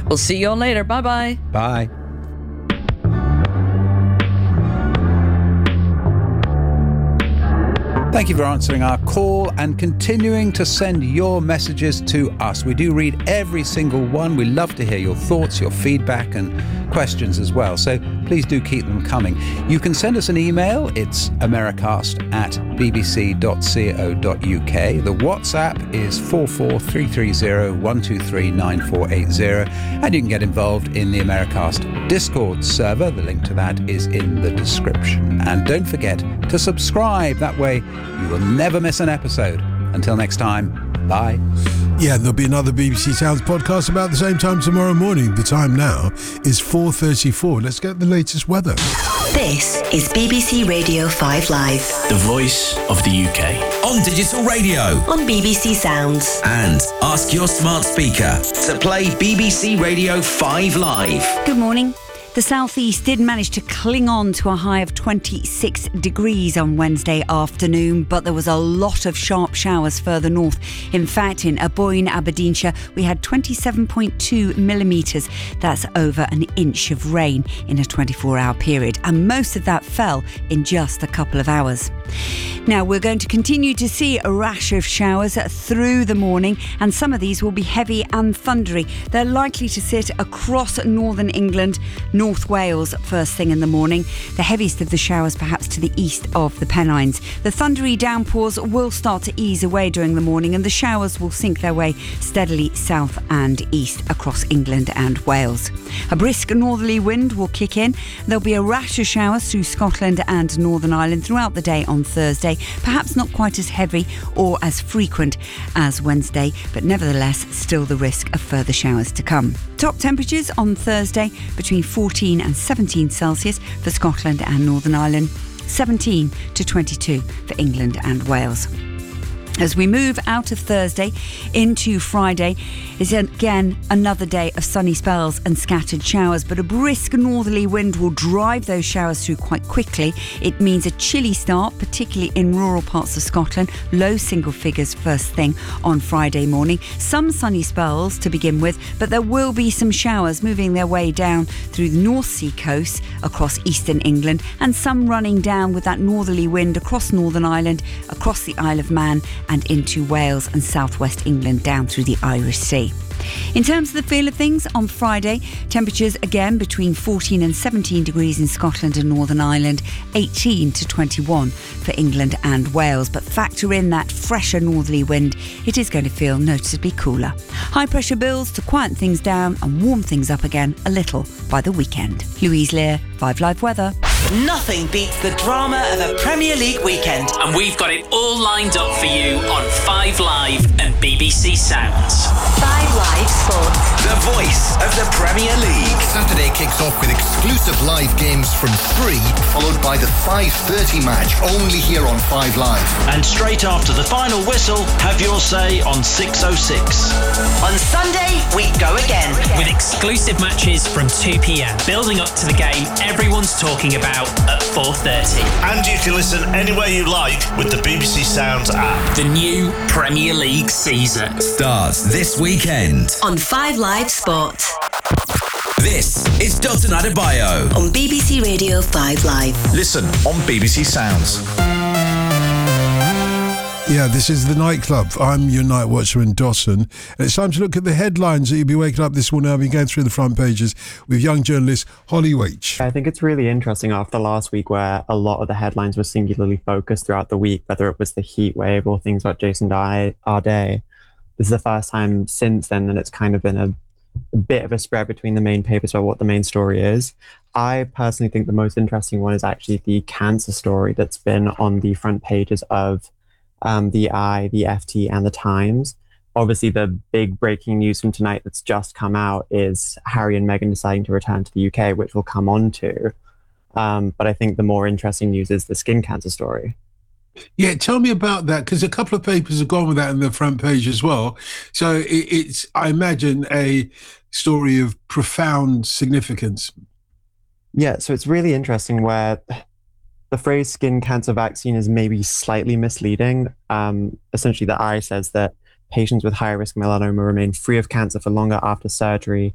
We'll see you all later. Bye-bye. Bye. Thank you for answering our call and continuing to send your messages to us. We do read every single one. We love to hear your thoughts, your feedback and questions as well. So please do keep them coming. You can send us an email. It's americast@bbc.co.uk. The WhatsApp is 44330 and you can get involved in the Americast Discord server. The link to that is in the description. And don't forget to subscribe. That way you will never miss an episode. Until next time, bye. Yeah, there'll be another BBC Sounds podcast about the same time tomorrow morning. The time now is 4:34. Let's get the latest weather. This is BBC Radio 5 Live. The voice of the UK. On digital radio. On BBC Sounds. And ask your smart speaker to play BBC Radio 5 Live. Good morning. The southeast did manage to cling on to a high of 26 degrees on Wednesday afternoon, but there was a lot of sharp showers further north. In fact, in Aboyne, Aberdeenshire, we had 27.2 millimetres. That's over an inch of rain in a 24-hour period, and most of that fell in just a couple of hours. Now, we're going to continue to see a rash of showers through the morning, and some of these will be heavy and thundery. They're likely to sit across northern England, North Wales first thing in the morning. The heaviest of the showers perhaps to the east of the Pennines. The thundery downpours will start to ease away during the morning, and the showers will sink their way steadily south and east across England and Wales. A brisk northerly wind will kick in. There'll be a rash of showers through Scotland and Northern Ireland throughout the day on Thursday. Perhaps not quite as heavy or as frequent as Wednesday, but nevertheless still the risk of further showers to come. Top temperatures on Thursday between 14 and 17 Celsius for Scotland and Northern Ireland, 17 to 22 for England and Wales. As we move out of Thursday into Friday, is again another day of sunny spells and scattered showers, but a brisk northerly wind will drive those showers through quite quickly. It means a chilly start, particularly in rural parts of Scotland. Low single figures first thing on Friday morning. Some sunny spells to begin with, but there will be some showers moving their way down through the North Sea coast across eastern England, and some running down with that northerly wind across Northern Ireland, across the Isle of Man and into Wales and southwest England down through the Irish Sea. In terms of the feel of things, on Friday, temperatures again between 14 and 17 degrees in Scotland and Northern Ireland, 18 to 21 for England and Wales. But factor in that fresher northerly wind, it is going to feel noticeably cooler. High pressure bills to quiet things down and warm things up again a little by the weekend. Louise Lear, 5 Live Weather. Nothing beats the drama of a Premier League weekend. And we've got it all lined up for you on 5 Live and BBC Sounds. 5 Live Sports. The voice of the Premier League. Saturday kicks off with exclusive live games from 3, followed by the 5:30 match, only here on 5 Live. And straight after the final whistle, have your say on 6:06. On Sunday, we go again. With exclusive matches from 2 p.m, building up to the game everyone's talking about at 4:30. And you can listen anywhere you like with the BBC Sounds app. The new Premier League season starts this weekend on 5 Live Sport. This is Dotun Adebayo on BBC Radio 5 Live. Listen on BBC Sounds. Yeah, this is The Nightclub. I'm your night watcher in Dawson. And it's time to look at the headlines that you'll be waking up this morning. I'll be going through the front pages with young journalist Holly Waich. I think it's really interesting after last week where a lot of the headlines were singularly focused throughout the week, whether it was the heat wave or things about Jason Arday. This is the first time since then that it's kind of been a bit of a spread between the main papers about what the main story is. I personally think the most interesting one is actually the cancer story that's been on the front pages of the I, the FT and the Times. Obviously, the big breaking news from tonight that's just come out is Harry and Meghan deciding to return to the UK, which we'll come on to. But I think the more interesting news is the skin cancer story. Yeah, tell me about that, because a couple of papers have gone with that on the front page as well. So it's, I imagine, a story of profound significance. Yeah, so it's really interesting where the phrase skin cancer vaccine is maybe slightly misleading. Essentially, the I says that patients with high-risk melanoma remain free of cancer for longer after surgery